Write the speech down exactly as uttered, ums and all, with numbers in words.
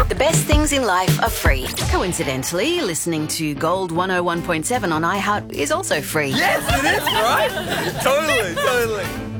The best things in life are free. Coincidentally, listening to Gold one oh one point seven on iHeart is also free. Yes, it is, right? Totally, totally.